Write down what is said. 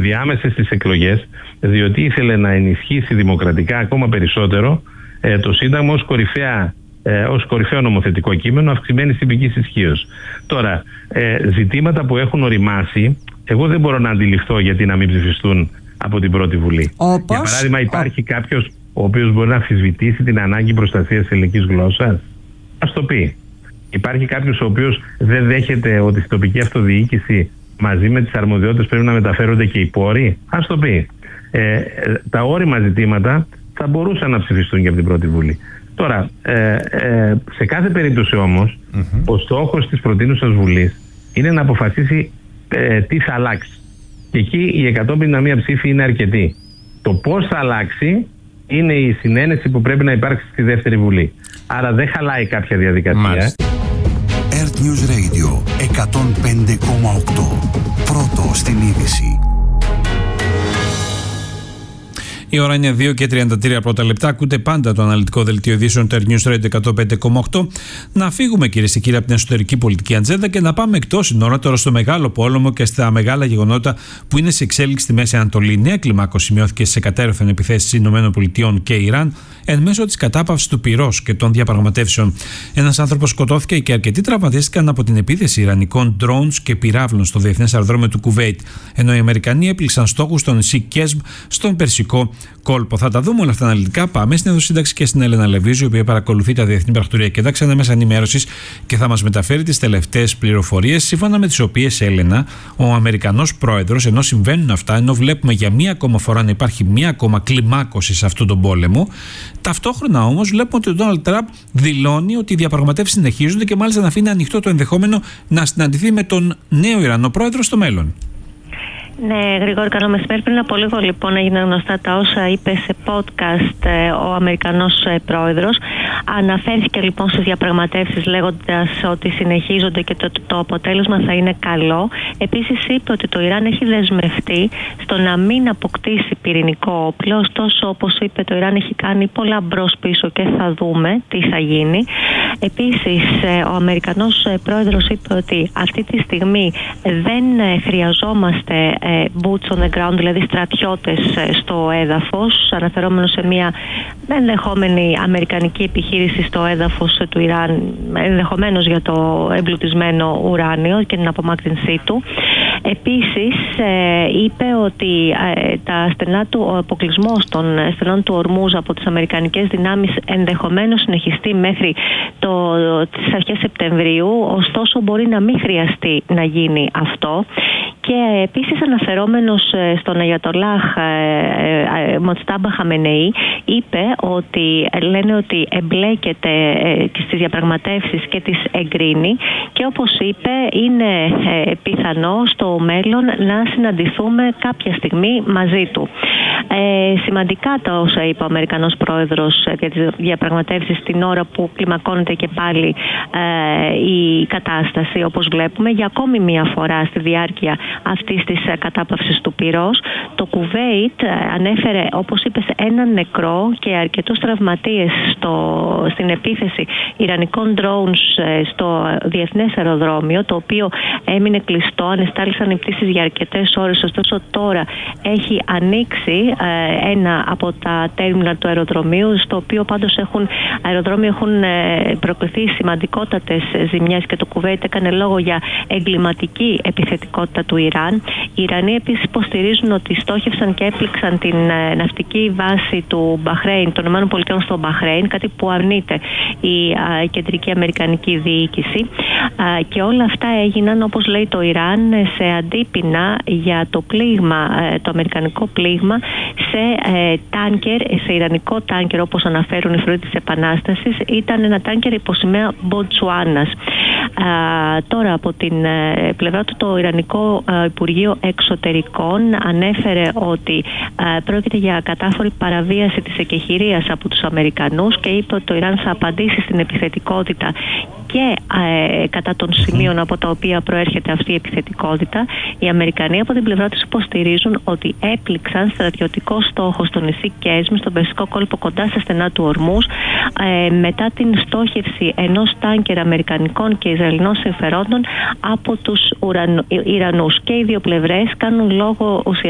ενδιάμεσες στις εκλογές, διότι ήθελε να ενισχύσει δημοκρατικά ακόμα περισσότερο το Σύνταγμα ως κορυφαίο νομοθετικό κείμενο αυξημένης τυπικής ισχύως. Τώρα, ζητήματα που έχουν οριμάσει, εγώ δεν μπορώ να αντιληφθώ γιατί να μην ψηφιστούν από την πρώτη Βουλή. Όπως? Για παράδειγμα, υπάρχει κάποιος ο οποίος μπορεί να αμφισβητήσει την ανάγκη προστασίας της ελληνικής γλώσσας. Ας το πει. Υπάρχει κάποιος ο οποίος δεν δέχεται ότι στην τοπική αυτοδιοίκηση μαζί με τις αρμοδιότητες πρέπει να μεταφέρονται και οι πόροι. Ας το πει. Τα όριμα ζητήματα θα μπορούσαν να ψηφιστούν και από την πρώτη Βουλή. Τώρα, σε κάθε περίπτωση όμως, ο στόχος της προτείνουσας Βουλής είναι να αποφασίσει τι θα αλλάξει. Και εκεί οι 151 ψήφοι είναι αρκετοί. Το πώς θα αλλάξει είναι η συνένεση που πρέπει να υπάρξει στη δεύτερη Βουλή. Άρα δεν χαλάει κάποια διαδικασία. Earth News Radio 105,8. Πρώτο στην είδηση. Η ώρα είναι 2 και 33 πρώτα λεπτά. Ακούτε πάντα το αναλυτικό δελτίο ειδήσεων του News Radio 105,8. Να φύγουμε, κυρίες και κύριοι, από την εσωτερική πολιτική ατζέντα και να πάμε εκτός σύνορα τώρα στο μεγάλο πόλεμο και στα μεγάλα γεγονότα που είναι σε εξέλιξη στη Μέση Ανατολή. Νέα κλιμάκωση σημειώθηκε στις εκατέρωθεν επιθέσεις ΗΠΑ και Ιράν εν μέσω της κατάπαυσης του πυρός και των διαπραγματεύσεων. Ένας άνθρωπος σκοτώθηκε και αρκετοί τραυματίστηκαν από την επίθεση ιρανικών drones και πυράβλων στο διεθνές αεροδρόμιο του Κουβέιτ, ενώ οι Αμερικανοί έπληξαν στόχους στο νησί Κέσμ στον Περσικό κόλπο. Θα τα δούμε όλα αυτά αναλυτικά. Πάμε στην Εδωσύνταξη και στην Έλενα Λεβίζου, η οποία παρακολουθεί τα διεθνή πρακτορία και τα μέσα ενημέρωσης και θα μας μεταφέρει τις τελευταίες πληροφορίες, σύμφωνα με τις οποίες, Έλενα, ο Αμερικανός πρόεδρος, ενώ συμβαίνουν αυτά, ενώ βλέπουμε για μία ακόμα φορά να υπάρχει μία ακόμα κλιμάκωση σε αυτόν τον πόλεμο, ταυτόχρονα όμως βλέπουμε ότι ο Ντόναλντ Τραμπ δηλώνει ότι οι διαπραγματεύσεις συνεχίζονται και μάλιστα να αφήνει ανοιχτό το ενδεχόμενο να συναντηθεί με τον νέο Ιρανό πρόεδρο στο μέλλον. Ναι, Γρηγόρη, καλό μεσημέρι. Πριν από λίγο λοιπόν έγιναν γνωστά τα όσα είπε σε podcast ο Αμερικανός πρόεδρος. Αναφέρθηκε λοιπόν στις διαπραγματεύσεις λέγοντας ότι συνεχίζονται και το αποτέλεσμα θα είναι καλό. Επίσης είπε ότι το Ιράν έχει δεσμευτεί στο να μην αποκτήσει πυρηνικό όπλο. Ωστόσο, όπως είπε, το Ιράν έχει κάνει πολλά μπρος πίσω και θα δούμε τι θα γίνει. Επίσης, ο Αμερικανός πρόεδρος είπε ότι αυτή τη στιγμή δεν χρειαζόμαστε boots on the ground, δηλαδή στρατιώτες στο έδαφος, αναφερόμενο σε μια ενδεχόμενη αμερικανική επιχείρηση στο έδαφος του Ιράν, ενδεχομένως για το εμπλουτισμένο ουράνιο και την απομάκρυνσή του. Επίσης είπε ότι ο αποκλεισμός των στενών του Ορμούζ από τις αμερικανικές δυνάμεις ενδεχομένως συνεχιστεί μέχρι τις αρχές Σεπτεμβρίου, ωστόσο μπορεί να μην χρειαστεί να γίνει αυτό. Και επίσης αναφερόμενος στον Αγιατολάχ Μοτστάμπα Χαμενεή, είπε ότι λένε ότι εμπλέκεται στις διαπραγματεύσεις και τις εγκρίνει και όπως είπε είναι πιθανό στο μέλλον να συναντηθούμε κάποια στιγμή μαζί του. Σημαντικά τα όσα είπε ο Αμερικανός πρόεδρος για τις διαπραγματεύσεις την ώρα που κλιμακώνεται και πάλι η κατάσταση, όπως βλέπουμε για ακόμη μία φορά στη διάρκεια αυτής της κατάπαυσης του πυρός. Το Κουβέιτ ανέφερε, όπως είπε, έναν νεκρό και αρκετούς τραυματίες στην επίθεση ιρανικών drones στο διεθνές αεροδρόμιο, το οποίο έμεινε κλειστό, ανεστάλησαν οι πτήσεις για αρκετές ώρες, ωστόσο τώρα έχει ανοίξει ένα από τα τέρμινα του αεροδρομίου, στο οποίο πάντως έχουν προκληθεί σημαντικότατες ζημιές και το Κουβέιτ έκανε λόγο για εγκληματική επιθετικότητα του Ιράν. Οι Ιρανοί επίσης υποστηρίζουν ότι στόχευσαν και έπληξαν την ναυτική βάση του Μπαχρέιν, των ΗΠΑ στο Μπαχρέιν, κάτι που αρνείται η κεντρική αμερικανική διοίκηση. Και όλα αυτά έγιναν, όπως λέει το Ιράν, σε αντίπεινα για το πλήγμα, το αμερικανικό πλήγμα σε ιρανικό τάνκερ, όπως αναφέρουν οι φρουροί της Επανάστασης. Ήταν ένα τάνκερ υποσημαία Μποτσουάνας. Τώρα από την πλευρά του το Ιρανικό Υπουργείο Εξωτερικών ανέφερε ότι πρόκειται για κατάφορη παραβίαση της εκεχηρίας από τους Αμερικανούς και είπε ότι το Ιράν θα απαντήσει στην επιθετικότητα και κατά των σημείων από τα οποία προέρχεται αυτή η επιθετικότητα. Οι Αμερικανοί από την πλευρά τους υποστηρίζουν ότι έπληξαν στρατιωτικό στόχο στο νησί Κέσμι, στον Περσικό κόλπο κοντά στα στενά του Ορμούζ, μετά την στόχευση ενός τάνκερ αμερικανικών και ισραηλινών συμφερόντων από τους Ιρανούς. Και οι δύο πλευρές κάνουν λόγο ουσιαστικά